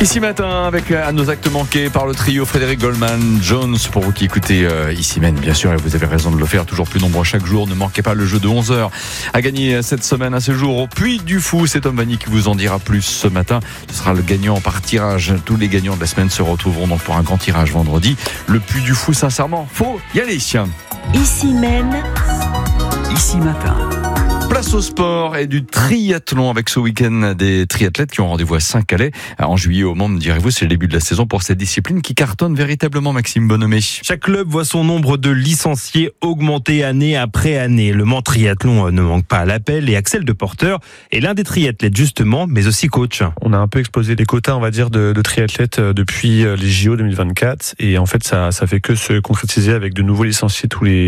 Ici matin, avec à nos actes manqués par le trio Frédéric Goldman, Jones, pour vous qui écoutez Ici Même, bien sûr, et vous avez raison de le faire, toujours plus nombreux chaque jour. Ne manquez pas le jeu de 11h à gagner cette semaine à ce jour au Puy du Fou. C'est Tom Vanny qui vous en dira plus ce matin. Ce sera le gagnant par tirage. Tous les gagnants de la semaine se retrouveront donc pour un grand tirage vendredi. Le Puy du Fou, sincèrement, faut y aller. Ici Même, Ici Matin. Place au sport et du triathlon avec ce week-end des triathlètes qui ont rendez-vous à Saint-Calais en juillet au Mans. Me direz-vous, c'est le début de la saison pour cette discipline qui cartonne véritablement, Maxime Bonhomé. Chaque club voit son nombre de licenciés augmenter année après année. Le Mans Triathlon ne manque pas à l'appel et Axel Deporter est l'un des triathlètes justement, mais aussi coach. On a un peu explosé les quotas, on va dire, de triathlètes depuis les JO 2024 et en fait ça fait que se concrétiser avec de nouveaux licenciés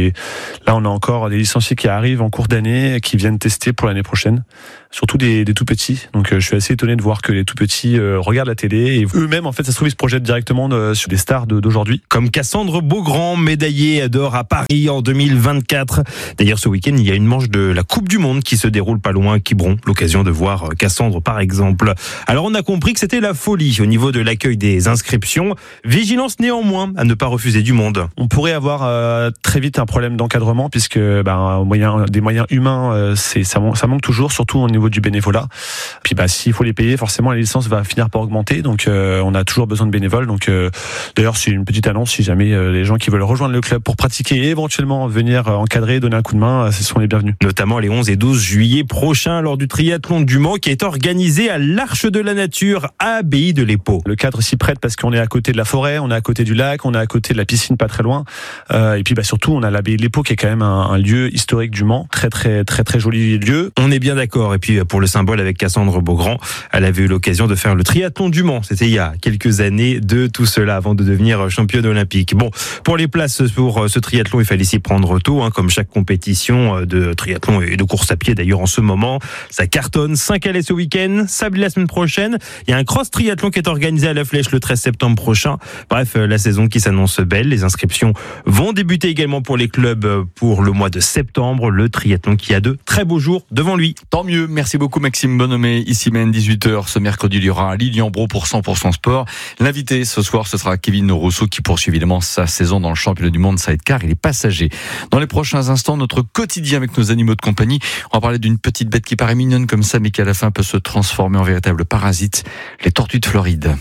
Là on a encore des licenciés qui arrivent en cours d'année, qui viennent tester pour l'année prochaine, surtout des tout petits. Donc je suis assez étonné de voir que les tout petits regardent la télé et eux-mêmes en fait ça se trouve ils se projettent directement sur des stars d'aujourd'hui. Comme Cassandre Beaugrand, médaillée d'or à Paris en 2024. D'ailleurs ce week-end il y a une manche de la Coupe du Monde qui se déroule pas loin à Quiberon. L'occasion de voir Cassandre par exemple. Alors on a compris que c'était la folie au niveau de l'accueil des inscriptions. Vigilance néanmoins à ne pas refuser du monde. On pourrait avoir très vite un problème d'encadrement puisque des moyens humains ça manque toujours, surtout au niveau du bénévolat. Puis s'il faut les payer, forcément la licence va finir par augmenter. Donc on a toujours besoin de bénévoles. Donc d'ailleurs c'est une petite annonce, si jamais les gens qui veulent rejoindre le club pour pratiquer et éventuellement venir encadrer, donner un coup de main, ce sont les bienvenus. Notamment les 11 et 12 juillet prochains lors du triathlon du Mans qui est organisé à l'Arche de la Nature à Abbaye de l'Épau. Le cadre s'y prête parce qu'on est à côté de la forêt, on est à côté du lac, on est à côté de la piscine pas très loin. Et puis surtout on a l'Abbaye de l'Épau qui est quand même un lieu historique du Mans, très très très très joli lieu. On est bien d'accord. Et puis pour le symbole avec Cassandre Beaugrand, elle avait eu l'occasion de faire le triathlon du Mans. C'était il y a quelques années de tout cela avant de devenir championne olympique. Bon, pour les places pour ce triathlon, il fallait s'y prendre tôt, comme chaque compétition de triathlon et de course à pied d'ailleurs en ce moment. Ça cartonne. Saint-Calais ce week-end, Sablé la semaine prochaine. Il y a un cross triathlon qui est organisé à La Flèche le 13 septembre prochain. Bref, la saison qui s'annonce belle. Les inscriptions vont débuter également pour les clubs pour le mois de septembre. Le triathlon qui a de très beaux jours devant lui. Tant mieux, merci beaucoup Maxime Bonhomé. Ici même 18h, ce mercredi il y aura Lilian Bro pour 100% sport. L'invité ce soir ce sera Kevin Rousseau qui poursuit évidemment sa saison dans le championnat du monde sidecar. Il est passager. Dans les prochains instants, notre quotidien avec nos animaux de compagnie. On va parler d'une petite bête qui paraît mignonne comme ça mais qui à la fin peut se transformer en véritable parasite. Les tortues de Floride.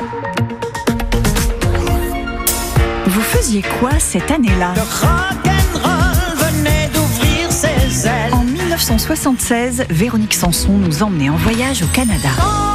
Vous faisiez quoi cette année-là ? Le rock'n'roll venait d'ouvrir ses ailes. En 1976, Véronique Sanson nous emmenait en voyage au Canada.